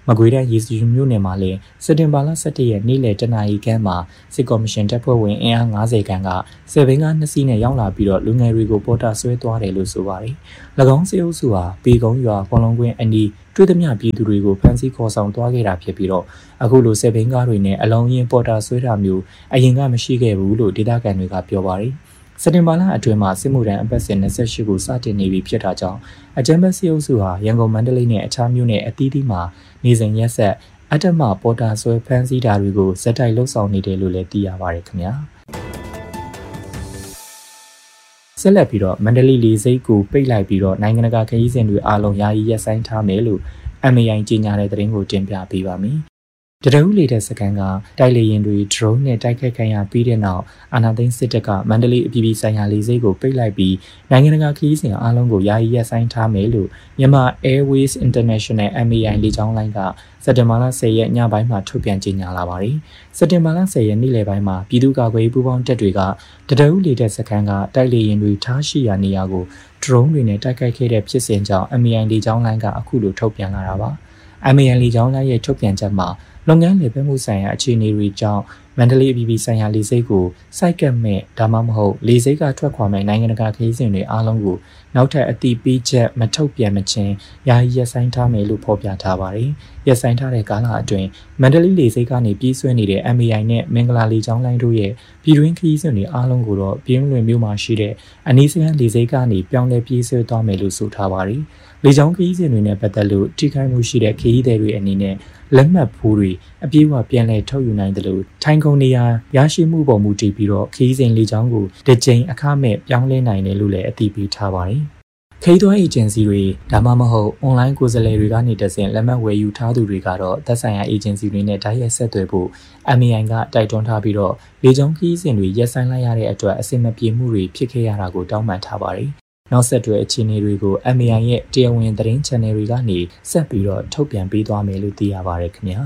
မကွေးတိုင်းရေစီမြို့နယ်မှာလည်းစက်တင်ဘာလ17ရက်နေ့လယ်တနာရီခန့်မှာစစ်ကော်မရှင်တပ်ဖွဲ့ဝင်အင်အား90ခန့်ကဆယ်ဘင်းကား2စီးနဲ့ရောက်လာပြီးတော့လူငယ်တွေကိုပေါ်တာဆွဲသွားတယ်လို့ဆိုပါတယ်။၎င်းစစ်အုပ်စုဟာပေကုန်းရွာဘောလုံးကွင်းအနီးတွေ့သမျှပြည်သူတွေကိုဖမ်းဆီးခေါ်ဆောင်သွားခဲ့တာဖြစ်ပြီးတော့အခုလိုဆယ်ဘင်းကားတွေနဲ့အလုံးရင်ပေါ်တာဆွဲတာမျိုးအရင်ကမရှိခဲ့ဘူးလို့ဒေသခံတွေကပြောပါတယ်။စက်တင်ဘာလအတွင်းမှာစစ်မှုထမ်းအပတ်စဉ်28ကိုစတင်နေပြီဖြစ်တာကြောင့်အကြမ်းဖက်စစ်အုပ်စုဟာရန်ကုန်မန္တလေးနဲ့အခြားမြို့နယ်အသီးသီးမှာနေစဉ်ရက်ဆက်အတ္တမပေါ်တာဆွဲဖမ်းဆီးတာတွေကိုဇက်တိုက်လှုပ်ဆောင်နေတယ်လို့လည်းသိရပါတယ်ခင်ဗျာဆက်လက်ပြီးတော့မန္တလေးလေဆိပ်ကိုပိတ်လိုက်ပြီးတော့နိုင်ငံတကာခရီးစဉ်တွေအားလုံးယာယီရပ်ဆိုင်းထားမယ်လို့ MAI ကြေညာတဲ့သတင်းကိုတင်ပြပေးပါမယ်တရဦးလေတဲ့စကန်ကတိုက်လေရင်တွေ drone နဲ့တိုက်ခိုက်ခံရပြီးတဲ့နောက်အာဏာသိမ်းစစ်တပ်ကမန္တလေးအပြည်ပြည်ဆိုင်ရာလေဆိပ်ကိုပိတ်လိုက်ပြီးနိုင်ငံတကာခရီးစဉ်အားလုံးကိုယာယီရပ်ဆိုင်းထားမယ်လို့မြန်မာ Airways International MAI လေကြောင်းလိုင်းကစက်တင်ဘာလ10ရက်ညပိုင်းမှာထုတ်ပြန်ကြေညာလာပါတယ်။စက်တင်ဘာလ10ရက်နေ့လယ်ပိုင်းမှာပြည်သူ့ကာကွယ်ရေးပူးပေါင်းတပ်တွေကတရဦးလေတဲ့စကန်ကတိုက်လေရင်တွေထားရှိရာနေရာကို drone တွေနဲ့တိုက်ခိုက်ခဲ့တဲ့ဖြစ်စဉ်ကြောင့် MAI လေကြောင်းလိုင်းကအခုလိုထုတ်ပြန်လာတာပါ။ MAI လေကြောင်းလိုင်းရဲ့ထုတ်ပြန်ချက်မှာလုပ်ငန်းလည်ပတ်မှုဆိုင်ရာအခြေအနေတွေကြောင့်မန္တလေးအပြည်ပြည်ဆိုင်ရာလေဆိပ်ကိုစိုက်ကပ်မဲ့ဒါမှမဟုတ်လေဆိပ်ကထွက်ခွာမဲ့နိုင်ငံတကာခရီးစဉ်တွေအားလုံးကိုနောက်ထပ်အတိပေးချက်မထုတ်ပြန်မချင်းယာယီရပ်ဆိုင်းထားမယ်လို့ဖော်ပြထားပါတယ်။ရပ်ဆိုင်းထားတဲ့ကာလအတွင်းမန္တလေးလေဆိပ်ကနေပြေးဆွဲနေတဲ့ MAI နဲ့မင်္ဂလာလေကြောင်းလိုင်းတို့ရဲ့ပြည်တွင်းခရီးစဉ်တွေအားလုံးကိုတော့ပြင်းလွင်မြို့မှာရှိတဲ့အနီးစပ်လေဆိပ်ကနေပြောင်းလဲပြေးဆွဲသွားမယ်လို့ဆိုထားပါတယ်။လေကြောင်းခရီးစဉ်တွေနဲ့ပတ်သက်လို့ထိခိုက်မှုရှိတဲ့ခရီးသည်တွေအနေနဲ့လက်မှတ်ဖိုးတွေအပြေးအဝပြန်လည်ထုတ်ယူနိုင်တယ်လို့ထိုင်းကုန်နေရာရရှိမှုပေါ်မူတည်ပြီးတော့ခရီးစဉ်လေကြောင်းကိုတစ်ကြိမ်အခမဲ့ပြောင်းလဲနိုင်တယ်လို့လည်းအသိပေးထားပါတယ်။ခရီးသွားအေဂျင်စီတွေဒါမှမဟုတ်အွန်လိုင်းကိုယ်စားလှယ်တွေကနေတဆင့်လက်မှတ်ဝယ်ယူထားသူတွေကတော့သက်ဆိုင်ရာအေဂျင်စီတွေနဲ့တိုက်ရိုက်ဆက်သွယ်ဖို့ MAI ကတိုက်တွန်းထားပြီးတော့လေကြောင်းခရီးစဉ်တွေရပ်ဆိုင်းလိုက်ရတဲ့အတွက်အဆင်မပြေမှုတွေဖြစ်ခဲ့ရတာကိုတောင်းပန်ထားပါတယ်။နောက်ဆက်တွဲအခြေအနေတွေကို MAI ရဲ့တရားဝင်သတင်း channel တွေကနေဆက်ပြီးတော့ထုတ်ပြန်ပေးသွားမယ်လို့သိရပါတယ်ခင်ဗျာ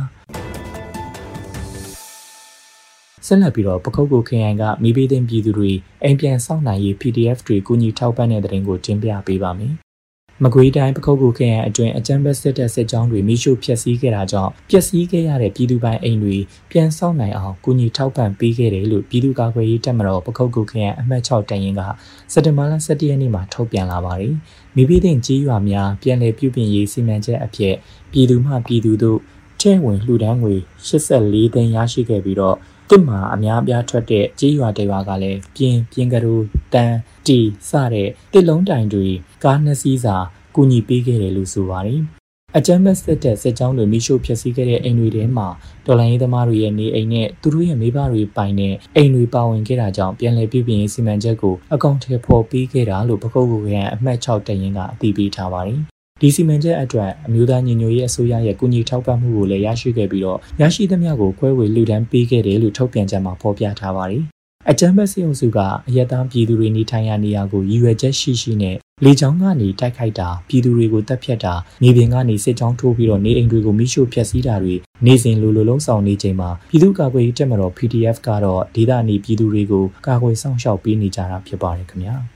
ဆက်လက်ပြီးတော့ပခုတ်ကိုခရိုင်ကမိဘသိန်းပြည်သူတွေအိမ်ပြန်ဆောင်နိုင်ရေး PDF တွေကူညီထောက်ပံ့တဲ့တဲ့တင်ကိုတင်ပြပေးပါမယ်မကွေးတိုင်းပခုတ်ကိုခရိုင်အတွင်းအကြမ်းဖက်စစ်တပ်စစ်ကြောင်းတွေမိရှုဖျက်ဆီးခဲ့တာကြောင့်ပျက်စီးခဲ့ရတဲ့ပြည်သူပိုင်အိမ်တွေပြန်ဆောင်နိုင်အောင်ကူညီထောက်ပံ့ပေးခဲ့တယ်လို့ပြည်သူ့ကာကွယ်ရေးတပ်မတော်ပခုတ်ကိုခရိုင်အမှတ်6တန်ရင်ကစက်တင်ဘာလ17ရက်နေ့မှာထုတ်ပြန်လာပါတယ်မိဘသိန်းကြီးရွာများပြန်လည်ပြုပြင်ရေးစီမံချက်အဖြစ်ပြည်သူမှပြည်သူတို့ထဲဝင်လှူဒန်းငွေ84သိန်းရရှိခဲ့ပြီးတော့တစ်မှာအများအပြားထွက်တဲ့ကြေးရွာတွေကလည်းပြင်းကလေးတန်းတီစတဲ့တစ်လုံးတိုင်တွေကားနှစ်စီးစာကူညီပေးခဲ့တယ်လို့ဆိုပါတယ်။အကြမ်းဖက်စစ်တပ်စစ်ကြောင်းတွေမိရှုဖျက်ဆီးခဲ့တဲ့အိမ်တွေထဲမှာတော်လိုင်းရေးသမားတွေရဲ့နေအိမ်နဲ့သူတို့ရဲ့မိဘတွေပိုင်တဲ့အိမ်တွေပါဝင်ခဲ့တာကြောင့်ပြန်လည်ပြုပြင်ရေးစီမံချက်ကိုအကောင့်ထဲပေါ်ပေးခဲ့တာလို့ပခုတ်ကိုခရိုင်အမှတ်6တရင်ကအသိပေးထားပါတယ်။ဒီစီမံချက်အတွက်အမျိုးသားညီညွတ်ရေးအစိုးရရဲ့ကူညီထောက်ပံ့မှုကိုလည်းရရှိခဲ့ပြီးတော့ရရှိသမျှကိုခွဲဝေလှူဒန်းပေးခဲ့တယ်လို့ထုတ်ပြန်ချက်မှာဖော်ပြထားပါတယ်။အကြမ်းဖက်စစ်အုပ်စုကအရက်သားပြည်သူတွေနေထိုင်ရာနေရာကိုရည်ရွယ်ချက်ရှိနဲ့လေကြောင်းကနေတိုက်ခိုက်တာပြည်သူတွေကိုတပ်ဖြတ်တာမြေပြင်ကနေစစ်ကြောင်းထိုးပြီးတော့နေအိမ်တွေကိုမိရှို့ဖျက်ဆီးတာတွေနေစဉ်လိုလုံးဆောင်နေချိန်မှာပြည်သူ့ကာကွယ်ရေးတပ်မတော် PDF ကတော့ဒေသနေပြည်သူတွေကိုကာကွယ်စောင့်ရှောက်ပေးနေကြတာဖြစ်ပါတယ်ခင်ဗျာ။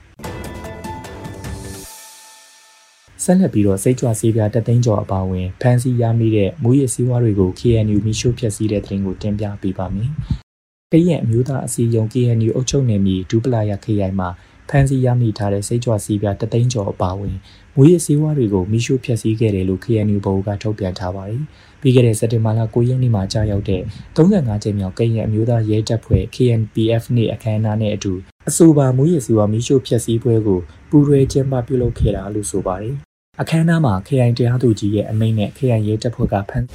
ဆက်လက်ပြီးတော့စိတ်ကြွဆေးပြား3သိန်းကျော်အပါအဝင်ဖမ်းဆီးရမိတဲ့မူရစ်ဆေးဝါးတွေကို KNU မိရှုဖျက်ဆီးတဲ့သတင်းကိုတင်ပြပေးပါမယ်။ကရင်အမျိုးသားအစည်းအရုံး KNU အုပ်ချုပ်နယ်မြေဒူပလာယာခရိုင်မှာဖမ်းဆီးရမိထားတဲ့စိတ်ကြွဆေးပြား3သိန်းကျော်အပါအဝင်မူရစ်ဆေးဝါးတွေကိုမိရှုဖျက်ဆီးခဲ့တယ်လို့ KNU ဘုတ်ကထုတ်ပြန်ထားပါတယ်။ပြီးခဲ့တဲ့စက်တင်ဘာလ9ရက်နေ့မှာကြာရောက်တဲ့35ကြိမ်မြောက်ကရင်အမျိုးသားရဲတပ်ဖွဲ့ KNPF နေ့အခမ်းအနားနဲ့အတူအဆိုပါမူရစ်ဆေးဝါးမိရှုဖျက်ဆီးပွဲကိုပူးတွဲကျင်းပပြုလုပ်ခဲ့တာလို့ဆိုပါတယ်။အခမ်းအနားမှာခရိုင်တရားသူကြီးရဲ့အမိန့်နဲ့ခရိုင်ရဲတပ်ဖွဲ့ကဖမ်း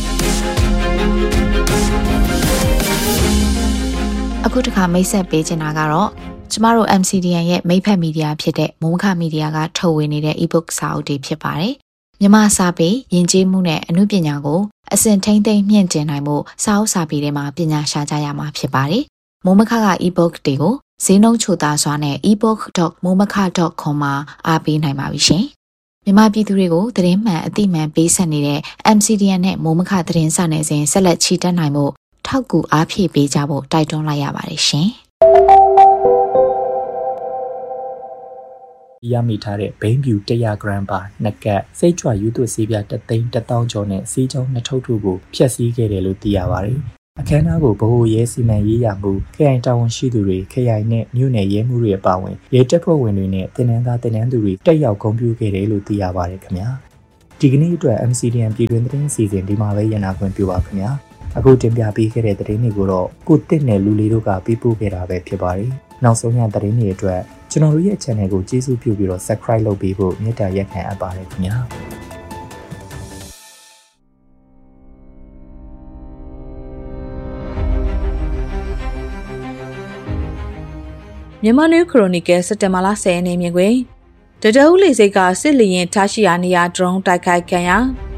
အခုတခါမိတ်ဆက်ပေးချင်တာကတော့ကျမတို့ MCDN ရဲ့မိတ်ဖက်မီဒီယာဖြစ်တဲ့မိုးမခမီဒီယာကထုတ်ဝေနေတဲ့ ebook စာအုပ်တွေဖြစ်ပါတယ်။မြန်မာစာပေယဉ်ကျေးမှုနဲ့အမှုပညာကိုအစဉ်ထိန်းသိမ်းမြင့်တင်နိုင်မှုစာအုပ်စာပေတွေမှာပညာရှာကြရမှာဖြစ်ပါတယ်။မိုးမခက ebook တွေကိုဈေးနှုန်းချိုသာစွာနဲ့ ebook.momaka.com မှာအားပေးနိုင်ပါပြီရှင်။မြန်မာပြည်သူတွေကိုသတင်းမှန်အသိမှန်ပေးဆက်နေတဲ့ MCDN နဲ့မိုးမခသတင်းစာနယ်စဉ်ဆက်လက်ချီတက်နိုင်မှုထောက်ကူအားဖြည့်ပေးကြဖို့တိုက်တွန်းလိုက်ရပါတယ်ရှင်။ရမိထားတဲ့ဘိန်းဖြူ100 gram ပါနှစ်ကပ်စိတ်ကြွယူသွဆေးပြား3,100,000 ကျော်နဲ့ဆေးချောင်း2ထုပ်တို့ကိုဖျက်ဆီးခဲ့တယ်လို့သိရပါတယ်။အခမ်းအနားကိုဗဟိုရဲစီမံရေးရမှုခရိုင်တာဝန်ရှိသူတွေခရိုင်နဲ့မြို့နယ်ရဲမှုတွေအပါအဝင်ရဲတပ်ဖွဲ့ဝင်တွေနဲ့တင်နန်းသားတင်နန်းသူတွေတက်ရောက်ဂုဏ်ပြုခဲ့တယ်လို့သိရပါတယ်ခင်ဗျာ။ဒီကနေ့အတွက် MCDN ပြည်တွင်းသတင်းအစီအစဉ်ဒီမှာပဲရနာခွင့်ပြုပါခင်ဗျာ။အခုတင်ပြပေးခဲ့တဲ့သတင်းတွေကိုတော့ကိုတစ်နဲ့လူလေးတို့ကပေးပို့ခဲ့တာပဲဖြစ်ပါတယ်။နောက်ဆုံးရသတင်းတွေအတွက်ကျွန်တော်တို့ရဲ့ channel ကိုကျေးဇူးပြုပြီးတော့ subscribe လုပ်ပေးဖို့မေတ္တာရက်ခံအပ်ပါတယ်ခင်ဗျာမြန်မာနယူးခရိုနီကယ်စက်တင်ဘာလ10ရက်နေ့မြင်ကွယ်တတအုပ်လေစိတ်ကစစ်လျင်ထားရှိရာနေရာဒရုန်းတိုက်ခိုက်ခံရ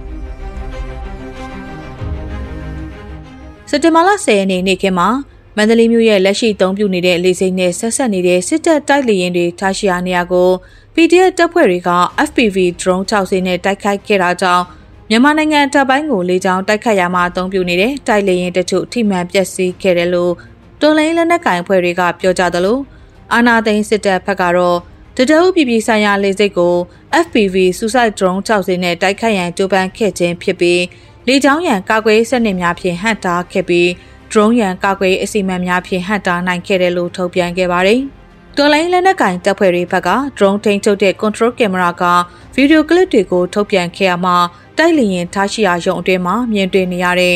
စက်တင်ဘာလ10ရက်နေ့နေ့ခင်းမှာမန္တလေးမြို့ရဲ့လက်ရှိအသုံးပြုနေတဲ့လေစိတ်နဲ့ဆက်ဆက်နေတဲ့စစ်တပ်တိုက်လေယာဉ်တွေထားရှိရာနေရာကို PDF တပ်ဖွဲ့တွေက FPV drone 6 စင်းနဲ့တိုက်ခိုက်ခဲ့တာကြောင့်မြန်မာနိုင်ငံတပ်ပိုင်းကိုလေကြောင်းတိုက်ခိုက်ရမှာအသုံးပြုနေတဲ့တိုက်လေယာဉ်တချို့ထိမှန်ပျက်စီးခဲ့တယ်လို့တော်လိုင်းလက်နက်ကိုင်အဖွဲ့တွေကပြောကြားသလိုအာနာသိန်းစစ်တပ်ဘက်ကတော့တတအုပ်ပြည်ပြည်ဆိုင်ရာလေစိတ်ကို FPV suicide drone 6 စင်းနဲ့တိုက်ခိုက်ရန်ကြိုးပမ်းခဲ့ခြင်းဖြစ်ပြီးလေကြောင်းရန်ကာကွယ်စနစ်များဖြင့်ဟန့်တားခဲ့ပြီးdrone ရန်ကာကွယ်အစီအမံများဖြင့်ဟန့်တားနိုင်ခဲ့တယ်လို့ထုတ်ပြန်ခဲ့ပါတယ်။တော်လိုင်းလက်နက်ကင်တပ်ဖွဲ့တွေဘက်က drone ထိန်းချုပ်တဲ့ control camera ကဗီဒီယိုကလစ်တွေကိုထုတ်ပြန်ခဲ့ရမှာတိုက်လေယာဉ်ထားရှိရာရုံအတွင်းမှာမြင်တွေ့နေရတဲ့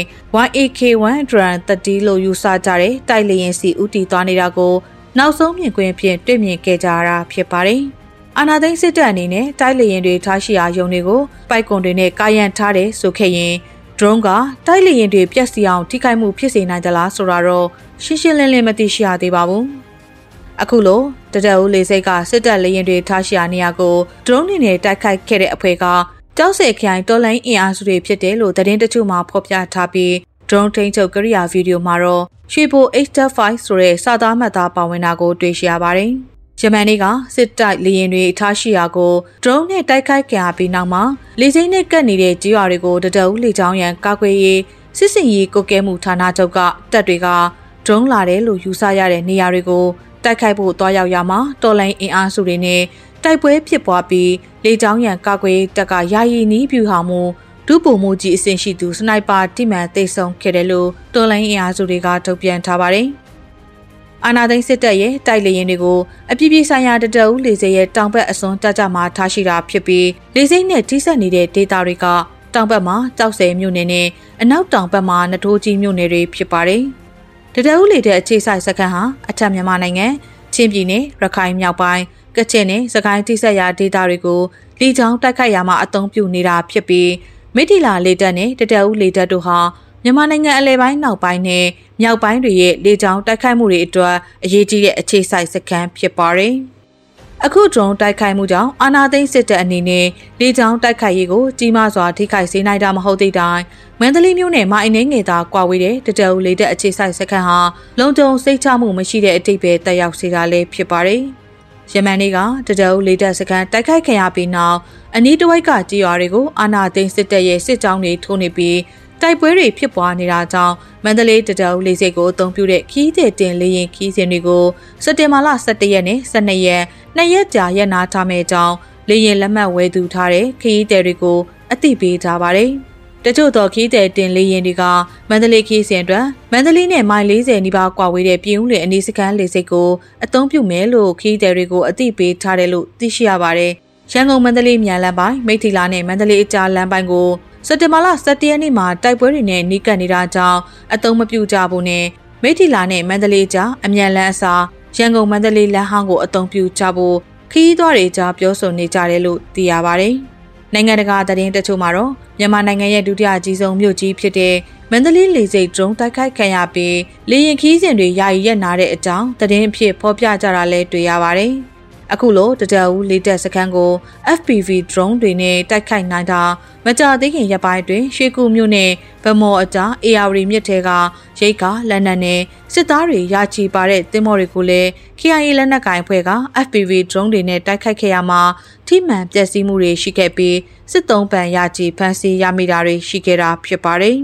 1AK1 drone 30လို့ယူဆကြတဲ့တိုက်လေယာဉ်စီဦးတည်သွားနေတာကိုနောက်ဆုံးမြင်ကွင်းဖြင့်တွေ့မြင်ခဲ့ကြရတာဖြစ်ပါတယ်။အာနာသိန်းစစ်တပ်အနေနဲ့တိုက်လေယာဉ်တွေထားရှိရာရုံတွေကိုပိုက်ကွန်တွေနဲ့ကာရန်ထားတယ်ဆိုခဲ့ရင်drone ကတိုက်လေယာဉ်တွေပျက်စီးအောင်ထိခိုက်မှုဖြစ်စေနိုင်သလားဆိုတာတော့ရှင်းရှင်းလင်းလင်းမသိရှိရသေးပါဘူး။အခုလိုတတအုပ်လေစိတ်ကစစ်တပ်လေယာဉ်တွေထားရှိရာနေရာကို drone တွေနဲ့တိုက်ခိုက်ခဲ့တဲ့အဖွဲ့ကကြောက်စဲခိုင်တော်လိုင်းအင်အားစုတွေဖြစ်တယ်လို့သတင်းတချို့မှဖော်ပြထားပြီး drone ထိန်းချုပ်ကိရိယာဗီဒီယိုမှာတော့ရွှေဘို H5 ဆိုတဲ့စာသားမှတ်သားပါဝင်တာကိုတွေ့ရှိရပါတယ်။ဂျမန်တွေကစစ်တိုက်လေယာဉ်တွေထားရှိရာကို drone နဲ့တိုက်ခိုက်ခံရပြီးနောက်မှာလေစိမ့်နဲ့ကပ်နေတဲ့ကြေးရွာတွေကိုတတအုပ်လေကြောင်းရန်ကာကွယ်ရေးစစ်စင်ရေးကိုကဲမှုဌာနချုပ်ကတပ်တွေက drone လာတယ်လို့ယူဆရတဲ့နေရာတွေကိုတိုက်ခိုက်ဖို့တွားရောက်ရမှာတော်လိုင်းအင်အားစုတွေနဲ့တိုက်ပွဲဖြစ်ပွားပြီးလေကြောင်းရန်ကာကွယ်တပ်ကယာယီနီးပြူဟောင်မှုဒုပုံမှုကြီးအဆင့်ရှိသူစနိုက်ပါတိမှန်သိဆုံးခဲ့တယ်လို့တော်လိုင်းအင်အားစုတွေကထုတ်ပြန်ထားပါတယ်။အာနာသိန်းစစ်တပ်ရဲ့တိုက်လေယာဉ်တွေကိုအပြည်ပြည်ဆိုင်ရာတတအုပ်လေဆိပ်ရဲ့တောင်ဘက်အစွန်တပ်ကြမှာထားရှိတာဖြစ်ပြီးလေဆိပ်နဲ့ထိစပ်နေတဲ့ဒေသတွေကတောင်ဘက်မှာကြောက်စဲမြို့နယ်နဲ့အနောက်တောင်ဘက်မှာနထိုးကြီးမြို့နယ်တွေဖြစ်ပါတယ်။တတအုပ်လေတဲ့အခြေစိုက်စခန်းဟာအထက်မြန်မာနိုင်ငံချင်းပြည်နယ်ရခိုင်မြောက်ပိုင်းကချင်နဲ့စကိုင်းထိစပ်ရာဒေသတွေကိုလေကြောင်းတိုက်ခိုက်ရမှာအသုံးပြုနေတာဖြစ်ပြီးမိထီလာလေတပ်နဲ့တတအုပ်လေတပ်တို့ဟာမြန်မာနိုင်ငံအလဲပိုင်းနောက်ပိုင်းနဲ့မြောက်ပိုင်းတွေရဲ့လေကြောင်းတိုက်ခိုက်မှုတွေအတွက်အရေးကြီးတဲ့အခြေစိုက်စခန်းဖြစ်ပါတယ်။အခု drone တိုက်ခိုက်မှုကြောင့်အာနာသိန်းစစ်တပ်အနေနဲ့လေကြောင်းတိုက်ခိုက်ရေးကိုကြီးမားစွာထိခိုက်စေနိုင်တာမဟုတ်သေးတိုင်းမန္တလေးမြို့နယ်မှာအင်းငယ်သာကွာဝေးတဲ့တတအုပ်လေတပ်အခြေစိုက်စခန်းဟာလုံခြုံစိတ်ချမှုမရှိတဲ့အတိတ်ပဲတက်ရောက်စေတာလည်းဖြစ်ပါတယ်။ယမန်နေ့ကတတအုပ်လေတပ်စခန်းတိုက်ခိုက်ခံရပြီးနောက်အနီးတစ်ဝိုက်ကကြေးရွာတွေကိုအာနာသိန်းစစ်တပ်ရဲ့စစ်ကြောင်းတွေထိုးနေပြီးတိုက်ပွဲတွေဖြစ်ပွားနေတာကြောင့်မန္တလေးတတအုပ်လေဆိပ်ကိုအသုံးပြုတဲ့ခီးတဲ့တင်လေရင်ခီးစဉ်တွေကိုစက်တင်ဘာလ17ရက်နဲ့12ရက်2ရက်ကြာရပ်နာထားမယ့်အကြောင်းလေရင်လက်မှတ်ဝယ်သူထားတဲ့ခီးတဲ့တွေကိုအသိပေးထားပါတယ်။တချို့သောခီးတဲ့တင်လေရင်တွေကမန္တလေးခီးစဉ်အတွက်မန္တလေးနဲ့မိုင်40နီးပါးကွာဝေးတဲ့ပြည်ဦးလေအနီးစခန်းလေဆိပ်ကိုအသုံးပြုမယ်လို့ခီးတဲ့တွေကိုအသိပေးထားတယ်လို့သိရှိရပါတယ်။ရန်ကုန်မန္တလေးမြန်လမ်းပိုင်းမိထီလာနဲ့မန္တလေးအကြားလမ်းပိုင်းကိုစက်တင်ဘာလ17ရက်နေ့မှာတိုက်ပွဲတွေနဲ့နှီးကပ်နေတာကြောင့်အသုံးမပြုကြဖို့နဲ့မိထီလာနဲ့မန္တလေးကြားအမြန်လမ်းအစားရန်ကုန်မန္တလေးလမ်းဟောင်းကိုအသုံးပြုကြဖို့ခရီးသွားတွေကြားပြောဆိုနေကြတယ်လို့သိရပါတယ်။နိုင်ငံတကာသတင်းတချို့မှာတော့မြန်မာနိုင်ငံရဲ့ဒုတိယအကြီးဆုံးမြို့ကြီးဖြစ်တဲ့မန္တလေးလေဆိပ် drone တိုက်ခိုက်ခံရပြီးလေယာဉ်ခီးစဉ်တွေယာယီရပ်နာတဲ့အကြောင်းသတင်းအဖြစ်ဖော်ပြကြတာလည်းတွေ့ရပါတယ်။အခုလိုတတအုပ်လေတပ်စခန်းကို FPV drone တွေနဲ့တိုက်ခိုက်နိုင်တာမကြာသေးခင်ရက်ပိုင်းအတွင်းရွှေကူမြို့နယ်ဗမော်အကြား AR မြစ်ထဲကရိတ်ကလက်နက်နဲ့စစ်သားတွေရာချီပါတဲ့သင်္ဘောတွေကိုလည်း KIA လက်နက်ကိုင်အဖွဲ့က FPV drone တွေနဲ့တိုက်ခိုက်ခဲ့ရမှာထိမှန်ပျက်စီးမှုတွေရှိခဲ့ပြီးစစ်သုံးပန်ရာချီဖမ်းဆီးရမိတာတွေရှိခဲ့တာဖြစ်ပါတယ်။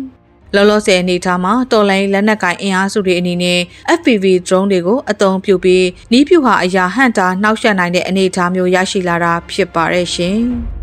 လောလောဆယ်အနေထားမှာတော်လိုင်းလက်နက်ကိုင်အင်အားစုတွေအနေနဲ့ FPV drone တွေကိုအသုံးပြုပြီးနီးပြူဟာအရာဟန့်တာနှောက်ယှက်နိုင်တဲ့အနေအထားမျိုးရရှိလာတာဖြစ်ပါတယ်ရှင်။